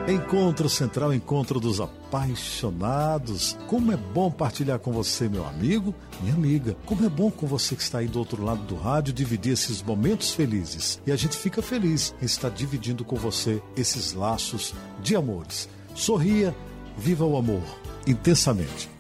Encontro Central, encontro dos apaixonados. Como é bom partilhar com você, meu amigo, minha amiga. Como é bom com você que está aí do outro lado do rádio, dividir esses momentos felizes. E a gente fica feliz em estar dividindo com você esses laços de amores. Sorria, viva o amor intensamente.